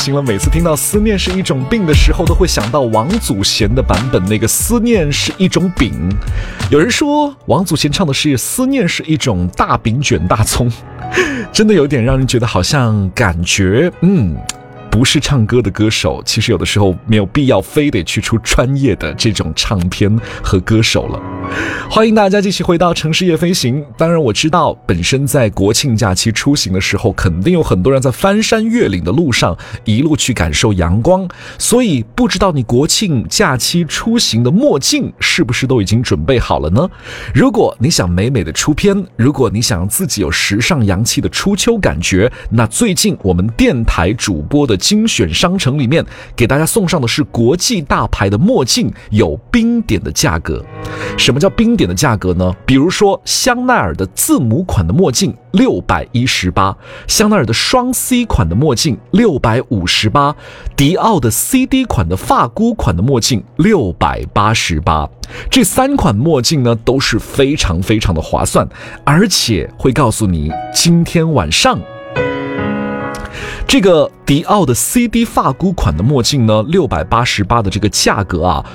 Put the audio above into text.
行了，每次听到思念是一种病的时候，都会想到王祖贤的版本，那个思念是一种饼。有人说王祖贤唱的是思念是一种大饼卷大葱，真的有点让人觉得好像感觉不是唱歌的歌手，其实有的时候没有必要非得去出专业的这种唱片和歌手了。欢迎大家继续回到城市夜飞行。当然我知道本身在国庆假期出行的时候，肯定有很多人在翻山越岭的路上一路去感受阳光，所以不知道你国庆假期出行的墨镜是不是都已经准备好了呢？如果你想美美的出片，如果你想让自己有时尚洋气的初秋感觉，那最近我们电台主播的精选商城里面给大家送上的是国际大牌的墨镜，有冰点的价格。什么叫冰点的价格呢？比如说香奈儿的字母款的墨镜618，香奈儿的双 C 款的墨镜658，迪奥的 CD 款的发箍款的墨镜688。这3款墨镜呢都是非常非常的划算，而且会告诉你今天晚上这个迪奥的 CD 发箍款的墨镜呢，688的这个价格啊，